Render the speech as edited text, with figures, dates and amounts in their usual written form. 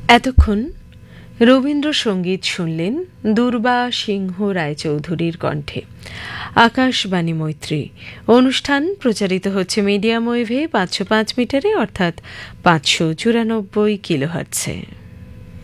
এতক্ষণ রবীন্দ্রসঙ্গীত শুনলেন দুর্বা সিংহ রায়চৌধুরীর কণ্ঠে। আকাশবাণী মৈত্রী অনুষ্ঠান প্রচারিত হচ্ছে মিডিয়াম ওয়েভে 505 মিটারে অর্থাৎ 594 কিলোহার্টজে।